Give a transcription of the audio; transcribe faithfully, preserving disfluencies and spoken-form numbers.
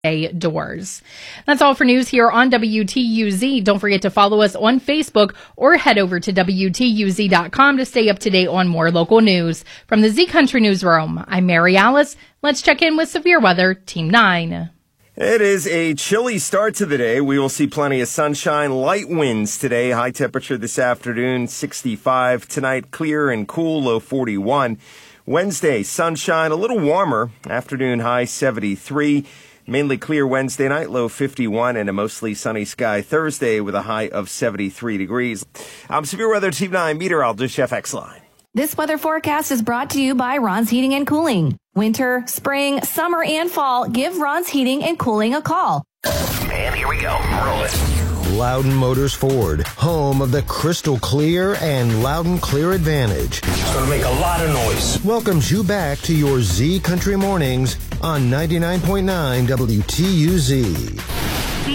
doors. That's all for news here on W T U Z. Don't forget to follow us on Facebook or head over to W T U Z dot com to stay up to date on more local news. From the Z Country Newsroom, I'm Mary Alice. Let's check in with severe weather, Team nine. It is a chilly start to the day. We will see plenty of sunshine, light winds today. High temperature this afternoon, sixty-five. Tonight, clear and cool, low forty-one. Wednesday, sunshine, a little warmer. Afternoon high, seventy-three. Mainly clear Wednesday night, low fifty-one, and a mostly sunny sky Thursday with a high of seventy-three degrees. I'm Severe Weather Team nine meteorologist Jeff Exline. This weather forecast is brought to you by Ron's Heating and Cooling. Winter, spring, summer, and fall, give Ron's Heating and Cooling a call. And here we go. Roll it. Loudon Motors Ford, home of the crystal clear and Loudon Clear Advantage. It's going to make a lot of noise. Welcomes you back to your Z Country Mornings on ninety-nine point nine W T U Z.